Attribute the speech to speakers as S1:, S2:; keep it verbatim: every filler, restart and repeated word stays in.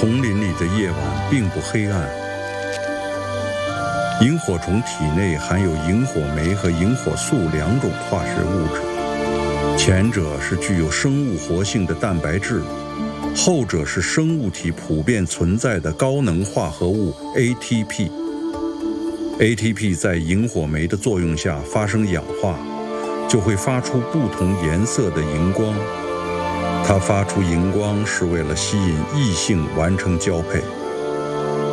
S1: 丛林里的夜晚并不黑暗。萤火虫体内含有萤火酶和萤火素两种化学物质，前者是具有生物活性的蛋白质，后者是生物体普遍存在的高能化合物 A T P。A T P 在萤火酶的作用下发生氧化，就会发出不同颜色的荧光。它发出荧光是为了吸引异性完成交配。